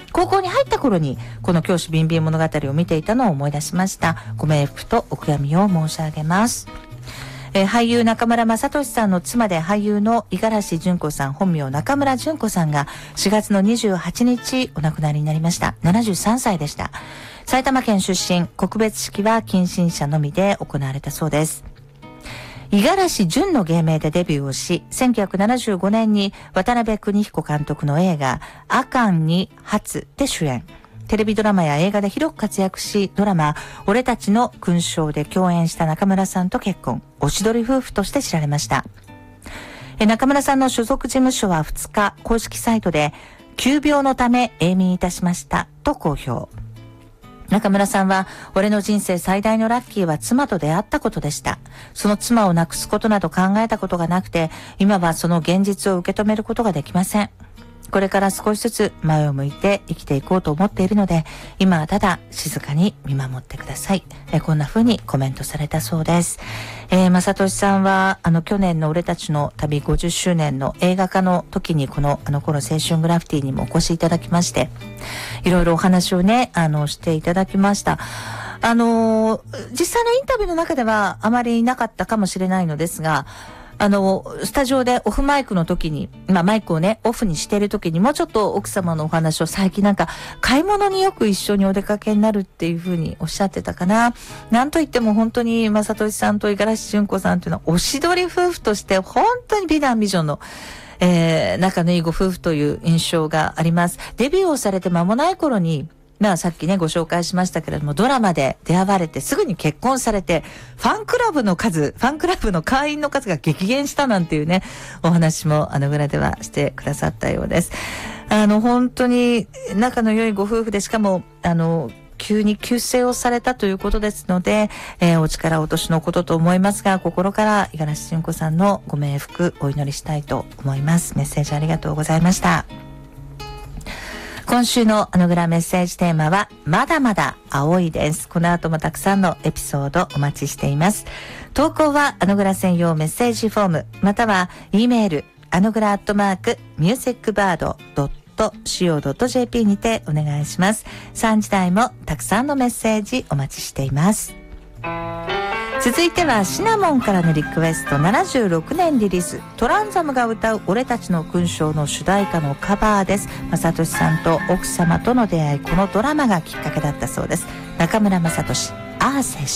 高校に入った頃にこの教師ビンビン物語を見ていたのを思い出しました。ご冥福とお悔やみを申し上げます。俳優中村雅俊さんの妻で俳優の五十嵐純子さん、本名中村純子さんが4月の28日お亡くなりになりました。73歳でした。埼玉県出身、告別式は近親者のみで行われたそうです。五十嵐純の芸名でデビューをし、1975年に渡辺邦彦監督の映画阿寒に初で主演。テレビドラマや映画で広く活躍し、ドラマ俺たちの勲章で共演した中村さんと結婚、おしどり夫婦として知られました。中村さんの所属事務所は2日公式サイトで急病のため永眠いたしましたと公表。中村さんは、俺の人生最大のラッキーは妻と出会ったことでした。その妻を亡くすことなど考えたことがなくて、今はその現実を受け止めることができません。これから少しずつ前を向いて生きていこうと思っているので、今はただ静かに見守ってください。こんな風にコメントされたそうです。雅俊さんは去年の俺たちの旅50周年の映画化の時にこの頃青春グラフィティにもお越しいただきまして、いろいろお話をねしていただきました。実際のインタビューの中ではあまりなかったかもしれないのですが、スタジオでオフマイクの時に、マイクをね、オフにしている時にもうちょっと奥様のお話を最近買い物によく一緒にお出かけになるっていう風におっしゃってたかな。なんといっても本当に雅俊さんと五十嵐純子さんというのはおしどり夫婦として本当に美男美女の仲のいいご夫婦という印象があります。デビューをされて間もない頃に、さっきねご紹介しましたけれども、ドラマで出会われてすぐに結婚されて、ファンクラブの会員の数が激減したなんていうねお話も裏ではしてくださったようです。本当に仲の良いご夫婦で、しかも急に急逝をされたということですので、お力落としのことと思いますが、心から五十嵐純子さんのご冥福お祈りしたいと思います。メッセージありがとうございました。今週のグラメッセージテーマはまだまだ青いです。この後もたくさんのエピソードお待ちしています。投稿はグラ専用メッセージフォーム、または E メールmusicbird.co.jp にてお願いします。3時台もたくさんのメッセージお待ちしています。続いてはシナモンからのリクエスト、76年リリーストランザムが歌う俺たちの勲章の主題歌のカバーです。雅俊さんと奥様との出会い、このドラマがきっかけだったそうです。中村雅俊、ああ青春。